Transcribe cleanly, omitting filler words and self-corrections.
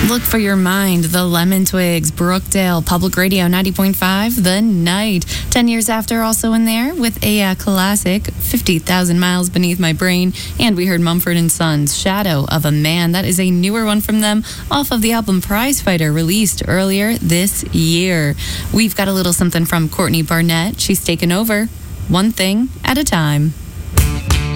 Look for Your Mind, The Lemon Twigs, Brookdale, Public Radio 90.5, The Night. 10 years after, also in there with a classic, 50,000 Miles Beneath My Brain. And we heard Mumford & Sons, Shadow of a Man. That is a newer one from them off of the album Prize Fighter, released earlier this year. We've got a little something from Courtney Barnett. She's taken over one thing at a time.